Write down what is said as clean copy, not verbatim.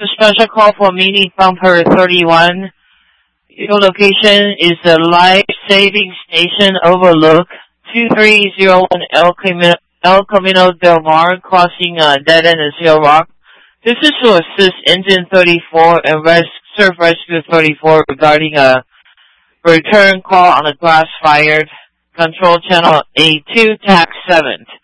A special call for Mini Bumper 31. Your location is the Life Saving Station Overlook, 2301 El Camino Del Mar, crossing Dead End and Seal Rock. This is to assist Engine 34 and Surf Rescue 34 regarding a return call on a glass fired. Control channel A2, TAC 7.